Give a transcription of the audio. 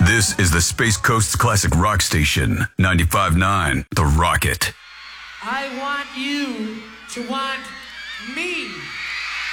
This is the Space Coast's classic rock station, 95.9 The Rocket. I want you to want me.